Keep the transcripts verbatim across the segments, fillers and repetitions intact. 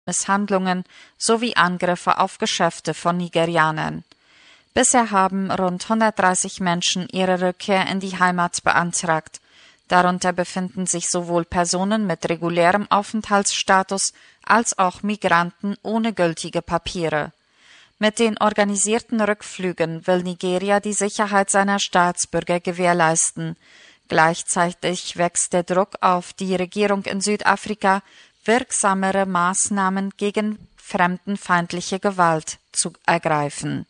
Misshandlungen sowie Angriffe auf Geschäfte von Nigerianern. Bisher haben rund hundertdreißig Menschen ihre Rückkehr in die Heimat beantragt. Darunter befinden sich sowohl Personen mit regulärem Aufenthaltsstatus als auch Migranten ohne gültige Papiere. Mit den organisierten Rückflügen will Nigeria die Sicherheit seiner Staatsbürger gewährleisten. Gleichzeitig wächst der Druck auf die Regierung in Südafrika, wirksamere Maßnahmen gegen fremdenfeindliche Gewalt zu ergreifen.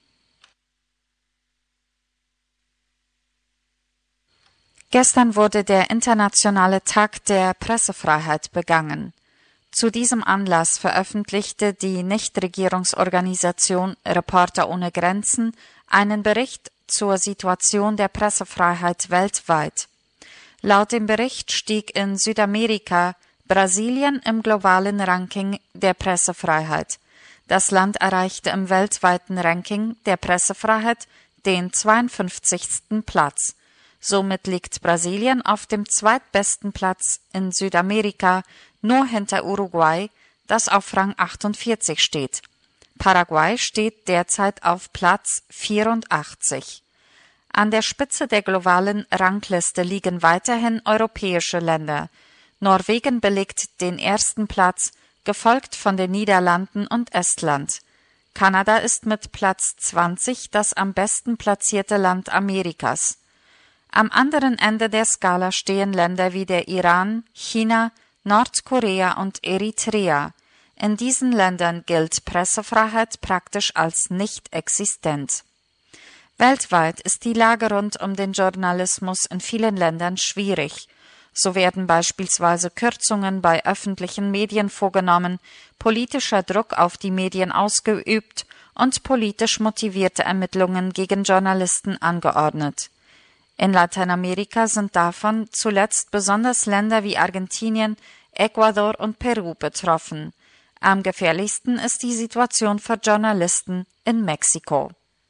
Gestern wurde der internationale Tag der Pressefreiheit begangen. Zu diesem Anlass veröffentlichte die Nichtregierungsorganisation Reporter ohne Grenzen einen Bericht zur Situation der Pressefreiheit weltweit. Laut dem Bericht stieg in Südamerika Brasilien im globalen Ranking der Pressefreiheit. Das Land erreichte im weltweiten Ranking der Pressefreiheit den zweiundfünfzigsten Platz. Somit liegt Brasilien auf dem zweitbesten Platz in Südamerika, nur hinter Uruguay, das auf Rang achtundvierzig steht. Paraguay steht derzeit auf Platz vierundachtzig. An der Spitze der globalen Rangliste liegen weiterhin europäische Länder. Norwegen belegt den ersten Platz, gefolgt von den Niederlanden und Estland. Kanada ist mit Platz zwanzig das am besten platzierte Land Amerikas. Am anderen Ende der Skala stehen Länder wie der Iran, China, Nordkorea und Eritrea. In diesen Ländern gilt Pressefreiheit praktisch als nicht existent. Weltweit ist die Lage rund um den Journalismus in vielen Ländern schwierig. So werden beispielsweise Kürzungen bei öffentlichen Medien vorgenommen, politischer Druck auf die Medien ausgeübt und politisch motivierte Ermittlungen gegen Journalisten angeordnet. In Lateinamerika sind davon zuletzt besonders Länder wie Argentinien, Ecuador und Peru betroffen. Am gefährlichsten ist die Situation für Journalisten in Mexiko.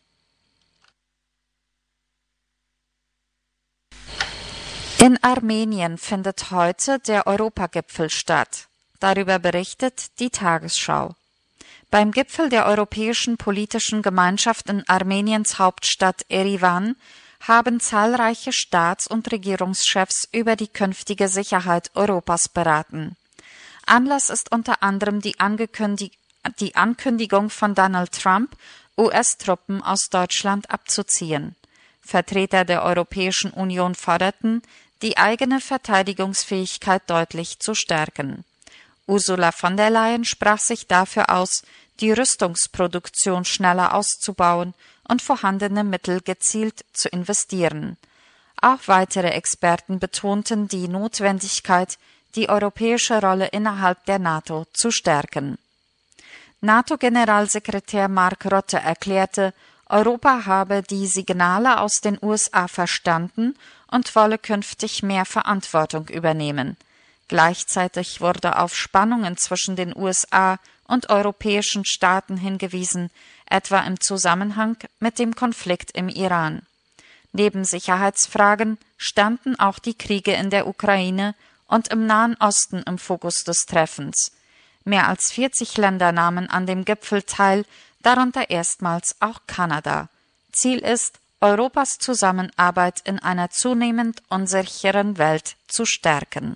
In Armenien findet heute der Europagipfel statt. Darüber berichtet die Tagesschau. Beim Gipfel der Europäischen Politischen Gemeinschaft in Armeniens Hauptstadt Erivan haben zahlreiche Staats- und Regierungschefs über die künftige Sicherheit Europas beraten. Anlass ist unter anderem die, angekündig- die Ankündigung von Donald Trump, U S-Truppen aus Deutschland abzuziehen. Vertreter der Europäischen Union forderten, die eigene Verteidigungsfähigkeit deutlich zu stärken. Ursula von der Leyen sprach sich dafür aus, die Rüstungsproduktion schneller auszubauen und vorhandene Mittel gezielt zu investieren. Auch weitere Experten betonten die Notwendigkeit, die europäische Rolle innerhalb der NATO zu stärken. NATO-Generalsekretär Mark Rutte erklärte, Europa habe die Signale aus den U S A verstanden und wolle künftig mehr Verantwortung übernehmen. Gleichzeitig wurde auf Spannungen zwischen den U S A und europäischen Staaten hingewiesen, etwa im Zusammenhang mit dem Konflikt im Iran. Neben Sicherheitsfragen standen auch die Kriege in der Ukraine und im Nahen Osten im Fokus des Treffens. Mehr als vierzig Länder nahmen an dem Gipfel teil, darunter erstmals auch Kanada. Ziel ist, Europas Zusammenarbeit in einer zunehmend unsicheren Welt zu stärken.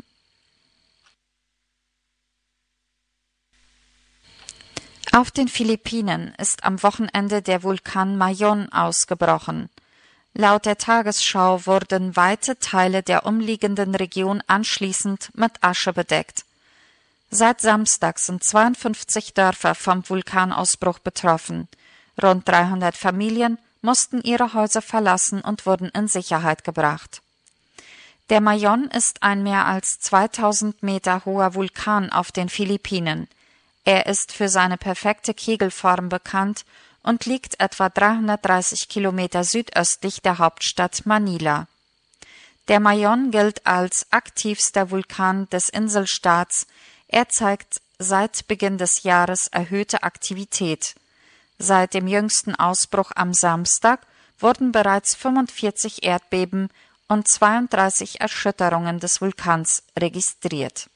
Auf den Philippinen ist am Wochenende der Vulkan Mayon ausgebrochen. Laut der Tagesschau wurden weite Teile der umliegenden Region anschließend mit Asche bedeckt. Seit Samstag sind zweiundfünfzig Dörfer vom Vulkanausbruch betroffen. Rund dreihundert Familien mussten ihre Häuser verlassen und wurden in Sicherheit gebracht. Der Mayon ist ein mehr als zweitausend Meter hoher Vulkan auf den Philippinen. Er ist für seine perfekte Kegelform bekannt und liegt etwa dreihundertdreißig Kilometer südöstlich der Hauptstadt Manila. Der Mayon gilt als aktivster Vulkan des Inselstaats. Er zeigt seit Beginn des Jahres erhöhte Aktivität. Seit dem jüngsten Ausbruch am Samstag wurden bereits fünfundvierzig Erdbeben und zweiunddreißig Erschütterungen des Vulkans registriert.